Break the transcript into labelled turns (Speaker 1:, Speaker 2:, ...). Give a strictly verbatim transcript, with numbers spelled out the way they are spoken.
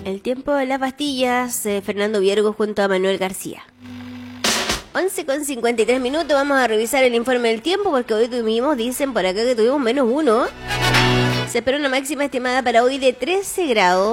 Speaker 1: El tiempo de las pastillas, eh, Fernando Viergo junto a Manuel García. once con cincuenta y tres minutos, vamos a revisar el informe del tiempo porque hoy tuvimos, dicen por acá que tuvimos menos uno. Se espera una máxima estimada para hoy de trece grados.